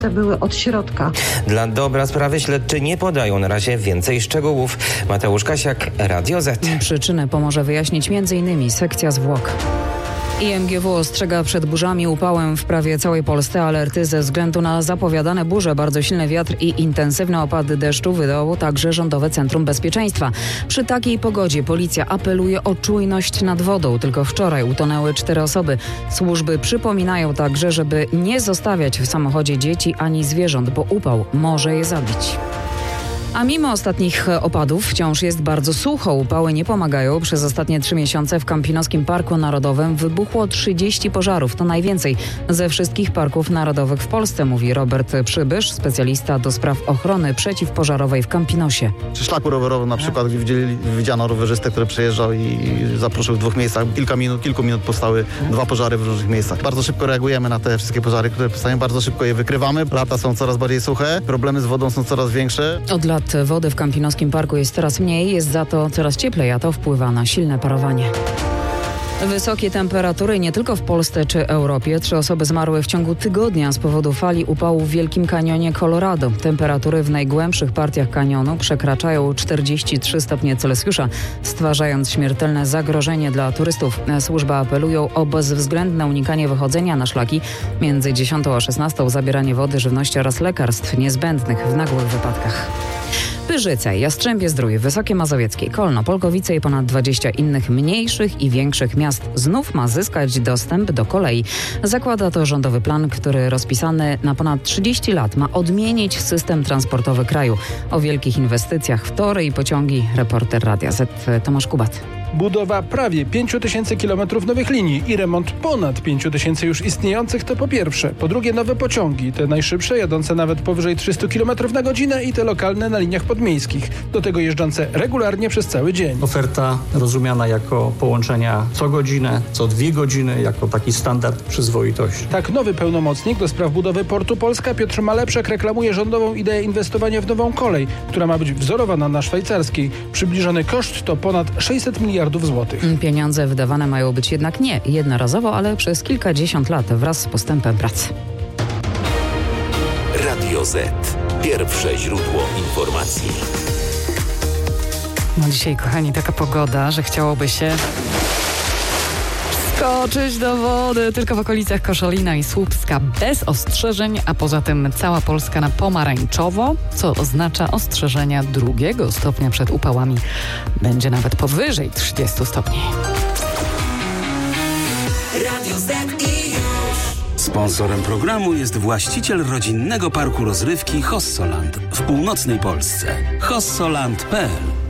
były od środka. Dla dobra sprawy śledczy nie podają na razie więcej szczegółów. Mateusz Kasiak, Radio Z. Przyczynę pomoże wyjaśnić m.in. sekcja zwłok. IMGW ostrzega przed burzami, upałem w prawie całej Polsce. Alerty ze względu na zapowiadane burze, bardzo silny wiatr i intensywne opady deszczu wydało także Rządowe Centrum Bezpieczeństwa. Przy takiej pogodzie policja apeluje o czujność nad wodą. Tylko wczoraj utonęły 4 osoby. Służby przypominają także, żeby nie zostawiać w samochodzie dzieci ani zwierząt, bo upał może je zabić. A mimo ostatnich opadów wciąż jest bardzo sucho. Upały nie pomagają. Przez ostatnie 3 miesiące w Kampinoskim Parku Narodowym wybuchło 30 pożarów. To najwięcej ze wszystkich parków narodowych w Polsce, mówi Robert Przybysz, specjalista do spraw ochrony przeciwpożarowej w Kampinosie. Przy szlaku rowerowym na przykład widziano rowerzystę, który przejeżdżał i zaprosił w 2 miejscach. Kilku minut powstały 2 pożary w różnych miejscach. Bardzo szybko reagujemy na te wszystkie pożary, które powstają. Bardzo szybko je wykrywamy. Lata są coraz bardziej suche. Problemy z wodą są coraz większe. Od lat wody w Kampinoskim Parku jest coraz mniej, jest za to coraz cieplej, a to wpływa na silne parowanie. Wysokie temperatury nie tylko w Polsce czy Europie. 3 osoby zmarły w ciągu tygodnia z powodu fali upału w Wielkim Kanionie Colorado. Temperatury w najgłębszych partiach kanionu przekraczają 43 stopnie Celsjusza, stwarzając śmiertelne zagrożenie dla turystów. Służby apelują o bezwzględne unikanie wychodzenia na szlaki. Między 10 a 16 zabieranie wody, żywności oraz lekarstw niezbędnych w nagłych wypadkach. Pyrzyce, Jastrzębie-Zdrój, Wysokie Mazowieckie, Kolno, Polkowice i ponad 20 innych mniejszych i większych miast znów ma zyskać dostęp do kolei. Zakłada to rządowy plan, który rozpisany na ponad 30 lat ma odmienić system transportowy kraju. O wielkich inwestycjach w tory i pociągi reporter Radia Z Tomasz Kubat. Budowa prawie 5000 kilometrów nowych linii i remont ponad 5000 już istniejących to po pierwsze. Po drugie nowe pociągi, te najszybsze, jadące nawet powyżej 300 km na godzinę i te lokalne na liniach podmiejskich. Do tego jeżdżące regularnie przez cały dzień. Oferta rozumiana jako połączenia co godzinę, co 2 godziny, jako taki standard przyzwoitości. Tak nowy pełnomocnik do spraw budowy Portu Polska Piotr Malepszak reklamuje rządową ideę inwestowania w nową kolej, która ma być wzorowana na szwajcarskiej. Przybliżony koszt to ponad 600 miliardów złotych. Pieniądze wydawane mają być jednak nie jednorazowo, ale przez kilkadziesiąt lat wraz z postępem pracy. Radio Z. Pierwsze źródło informacji. No dzisiaj, kochani, taka pogoda, że chciałoby się skoczyć do wody. Tylko w okolicach Koszalina i Słupska bez ostrzeżeń, a poza tym cała Polska na pomarańczowo, co oznacza ostrzeżenia 2 stopnia przed upałami. Będzie nawet powyżej 30 stopni. Radio Z i już. Sponsorem programu jest właściciel rodzinnego parku rozrywki Hossoland w północnej Polsce. hossoland.pl.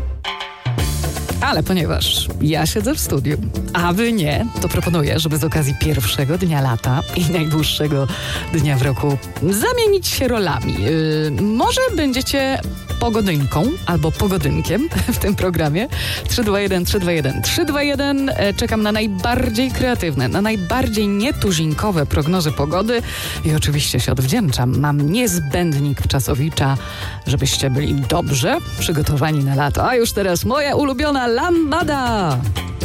Ale ponieważ ja siedzę w studiu, a wy nie, to proponuję, żeby z okazji pierwszego dnia lata i najdłuższego dnia w roku zamienić się rolami. Może będziecie pogodynką albo pogodynkiem w tym programie. 321 321 321. Czekam na najbardziej kreatywne, na najbardziej nietuzinkowe prognozy pogody i oczywiście się odwdzięczam. Mam niezbędnik Czasowicza, żebyście byli dobrze przygotowani na lato. A już teraz moja ulubiona lambada.